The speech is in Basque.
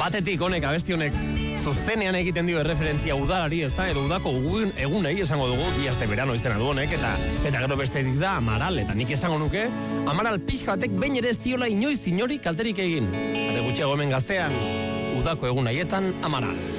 Batetik honek, abesti honek, zuzenean egiten dio erreferentzia udalari, ez da, edo udako egunei esango dugu, dias de verano izena du honek, eta gero bestetik da Amaral, eta nik esango nuke, Amaral pixka batek behin ere ez diola inoiz inori kalterik egin. Are gutxiago hemen Gaztean, udako egun haietan Amaral.